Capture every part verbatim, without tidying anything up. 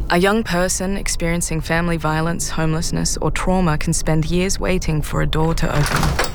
A young person experiencing family violence, homelessness, or trauma can spend years waiting for a door to open.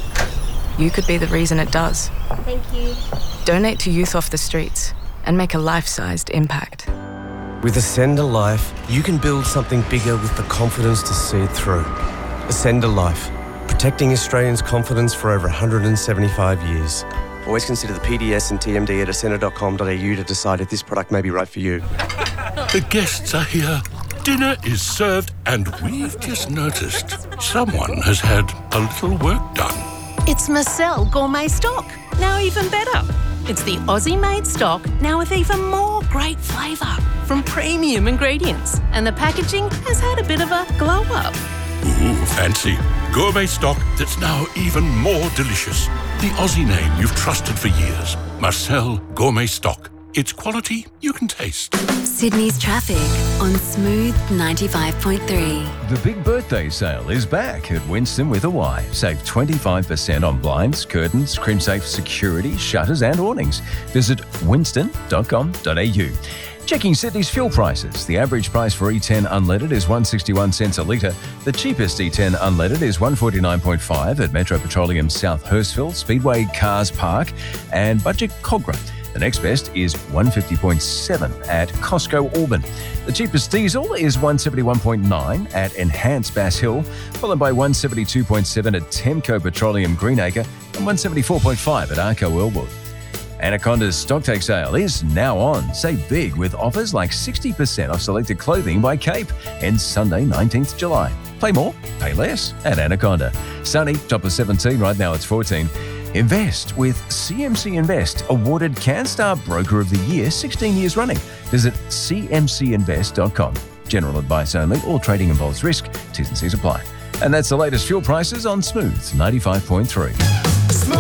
You could be the reason it does. Thank you. Donate to Youth Off the Streets and make a life-sized impact. With Ascend a Life, you can build something bigger with the confidence to see it through. Ascend a Life, protecting Australians' confidence for over one hundred seventy-five years. Always consider the P D S and T M D at ascender dot com dot a u to decide if this product may be right for you. The guests are here. Dinner is served, and we've just noticed someone has had a little work done. It's Marcel Gourmet Stock, now even better. It's the Aussie-made stock, now with even more great flavour from premium ingredients. And the packaging has had a bit of a glow-up. Ooh, fancy. Gourmet stock that's now even more delicious. The Aussie name you've trusted for years. Marcel Gourmet Stock. It's quality you can taste. Sydney's traffic on Smooth ninety-five point three. The big birthday sale is back at Winston with a Y. Save twenty-five percent on blinds, curtains, CrimSafe security, shutters and awnings. Visit winston dot com dot a u. Checking Sydney's fuel prices. The average price for E ten unleaded is one dollar sixty-one cents a litre. The cheapest E ten unleaded is one dollar forty-nine point five at Metro Petroleum South Hurstville, Speedway Cars Park and Budget Cogra. The next best is one dollar fifty point seven at Costco Auburn. The cheapest diesel is one dollar seventy-one point nine at Enhanced Bass Hill, followed by one dollar seventy-two point seven at Temco Petroleum Greenacre and one dollar seventy-four point five at Arco Elwood. Anaconda's stocktake sale is now on. Save big with offers like sixty percent off selected clothing by Cape. Ends Sunday, nineteenth of July. Play more, pay less at Anaconda. Sunny, top of seventeen, right now it's fourteen. Invest with C M C Invest, awarded CanStar Broker of the Year sixteen years running. Visit c m c invest dot com. General advice only, all trading involves risk. T's and C's apply. And that's the latest fuel prices on Smooth ninety-five point three.